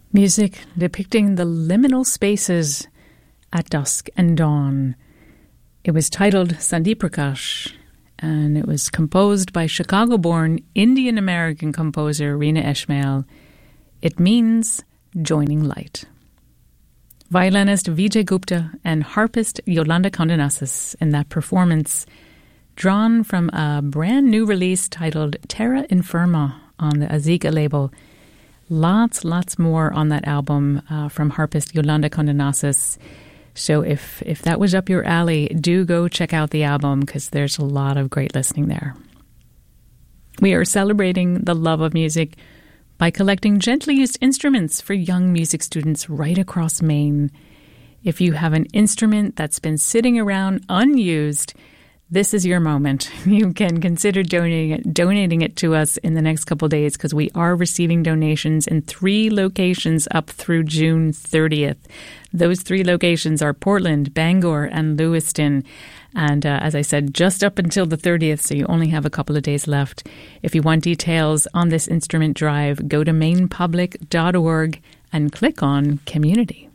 Music depicting the liminal spaces at dusk and dawn. It was titled Sandeep Prakash, and it was composed by Chicago-born Indian-American composer Reena Esmail. It means joining light. Violinist Vijay Gupta and harpist Yolanda Condenasis in that performance, drawn from a brand new release titled Terra Infirma on the Azika label. Lots more on that album from harpist Yolanda Condenasis. So if that was up your alley, do go check out the album because there's a lot of great listening there. We are celebrating the love of music by collecting gently used instruments for young music students right across Maine. If you have an instrument that's been sitting around unused, this is your moment. You can consider donating it to us in the next couple of days because we are receiving donations in 3 locations up through June 30th. Those 3 locations are Portland, Bangor, and Lewiston. And as I said, just up until the 30th, so you only have a couple of days left. If you want details on this instrument drive, go to mainepublic.org and click on Community.